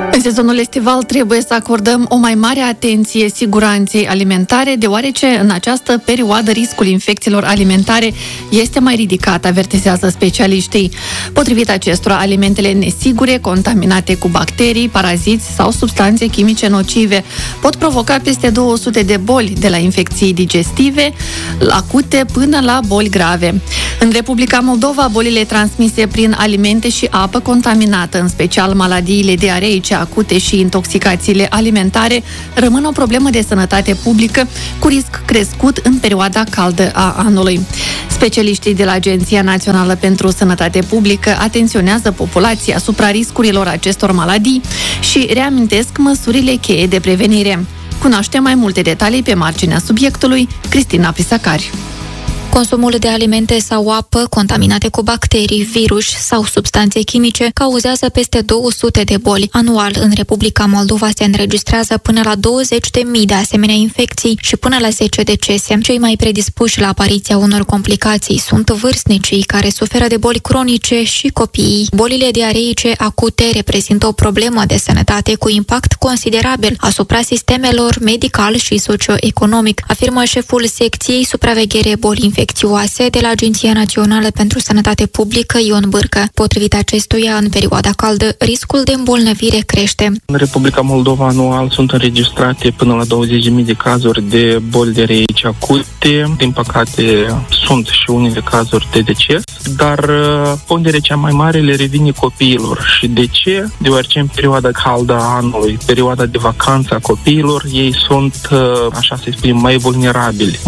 În sezonul estival trebuie să acordăm o mai mare atenție siguranței alimentare, deoarece în această perioadă riscul infecțiilor alimentare este mai ridicat, avertizează specialiștii. Potrivit acestora, alimentele nesigure, contaminate cu bacterii, paraziți sau substanțe chimice nocive pot provoca peste 200 de boli, de la infecții digestive, acute, până la boli grave. În Republica Moldova, bolile transmise prin alimente și apă contaminată, în special maladiile diareice acute și intoxicațiile alimentare, rămân o problemă de sănătate publică cu risc crescut în perioada caldă a anului. Specialiștii de la Agenția Națională pentru Sănătate Publică atenționează populația asupra riscurilor acestor maladii și reamintesc măsurile cheie de prevenire. Cunoaște mai multe detalii pe marginea subiectului Cristina Pisacari. Consumul de alimente sau apă contaminate cu bacterii, virus sau substanțe chimice cauzează peste 200 de boli. Anual, în Republica Moldova se înregistrează până la 20.000 de asemenea infecții și până la 10 decese. Cei mai predispuși la apariția unor complicații sunt vârstnicii care suferă de boli cronice și copiii. Bolile diareice acute reprezintă o problemă de sănătate cu impact considerabil asupra sistemelor medical și socioeconomic, afirmă șeful secției supraveghere boli infecțioase de la Agenția Națională pentru Sănătate Publică, Ion Bârcă. Potrivit acestuia, în perioada caldă, riscul de îmbolnăvire crește. În Republica Moldova anual sunt înregistrate până la 20.000 de cazuri de boli diareice acute. Din păcate, sunt și unele cazuri de deces, dar ponderea cea mai mare le revine copiilor. Și de ce? Deoarece în perioada caldă a anului, perioada de vacanță a copiilor, ei sunt, așa să spun, mai vulnerabili,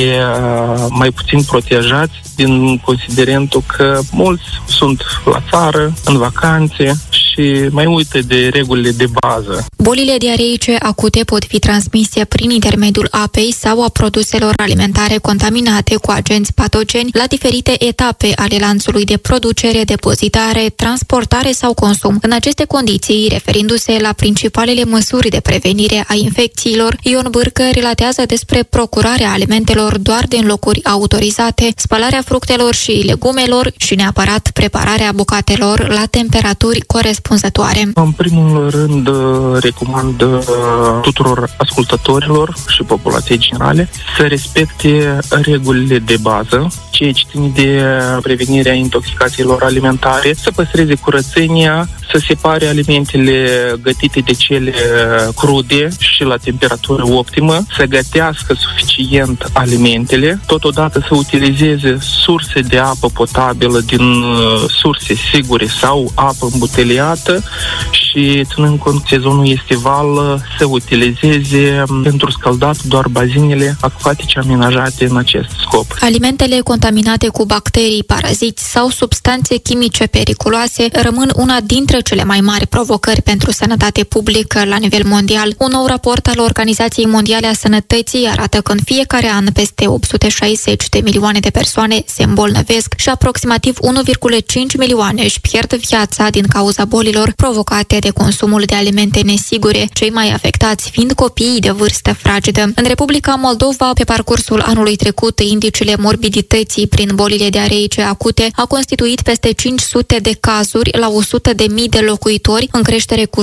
mai puțin protejați din considerentul că mulți sunt la țară, în vacanțe și mai uită de regulile de bază. Bolile diareice acute pot fi transmise prin intermediul apei sau a produselor alimentare contaminate cu agenți patogeni la diferite etape ale lanțului de producere, depozitare, transportare sau consum. În aceste condiții, referindu-se la principalele măsuri de prevenire a infecțiilor, Ion Bârcă relatează despre procurarea alimentelor doar din locuri autorizate, spălarea fructelor și legumelor și neapărat prepararea bucatelor la temperaturi corespunzătoare. În primul rând, recomand tuturor ascultătorilor și populației generale să respecte regulile de bază, ceea ce ține de prevenirea intoxicațiilor alimentare, să păstreze curățenia, să separe alimentele gătite de cele crude și la temperatură optimă, să gătească suficient alimentele, totodată să utilizeze surse de apă potabilă din surse sigure sau apă îmbuteliată și, ținând cont sezonul estival, să utilizeze pentru scăldat doar bazinele acvatice amenajate în acest scop. Alimentele contaminate cu bacterii, paraziți sau substanțe chimice periculoase rămân una dintre cele mai mari provocări pentru sănătate publică la nivel mondial. Un nou raport al Organizației Mondiale a Sănătății arată că în fiecare an peste 860 de milioane de persoane se îmbolnăvesc și aproximativ 1,5 milioane își pierd viața din cauza bolilor provocate de consumul de alimente nesigure, cei mai afectați fiind copiii de vârstă fragedă. În Republica Moldova, pe parcursul anului trecut, indicele morbidității prin bolile diareice acute a constituit peste 500 de cazuri la 100.000 de locuitori, în creștere cu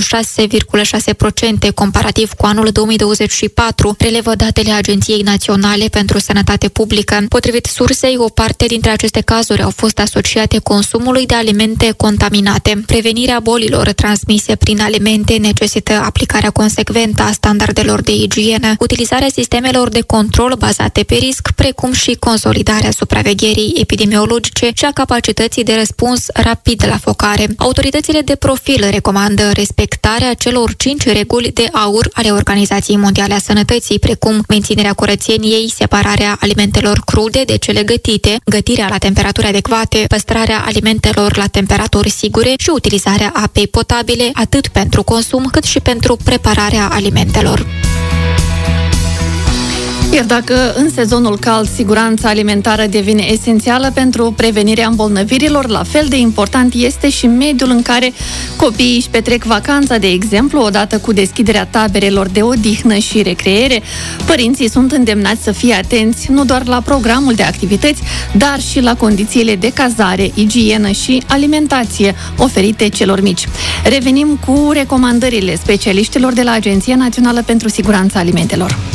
6,6% comparativ cu anul 2024, relevă datele Agenției Naționale pentru Sănătate Publică. Potrivit sursei, o parte dintre aceste cazuri au fost asociate consumului de alimente contaminate. Prevenirea bolilor transmise prin alimente necesită aplicarea consecventă a standardelor de igienă, utilizarea sistemelor de control bazate pe risc, precum și consolidarea supravegherii epidemiologice și a capacității de răspuns rapid la focare. Autoritățile de profil recomandă respectarea celor 5 reguli de aur ale Organizației Mondiale a Sănătății, precum menținerea curățeniei, separarea alimentelor crude de cele gătite, gătirea la temperaturi adecvate, păstrarea alimentelor la temperaturi sigure și utilizarea apei potabile atât pentru consum cât și pentru prepararea alimentelor. Iar dacă în sezonul cald siguranța alimentară devine esențială pentru prevenirea îmbolnăvirilor, la fel de important este și mediul în care copiii își petrec vacanța, de exemplu, odată cu deschiderea taberelor de odihnă și recreere. Părinții sunt îndemnați să fie atenți nu doar la programul de activități, dar și la condițiile de cazare, igienă și alimentație oferite celor mici. Revenim cu recomandările specialiștilor de la Agenția Națională pentru Siguranța Alimentelor.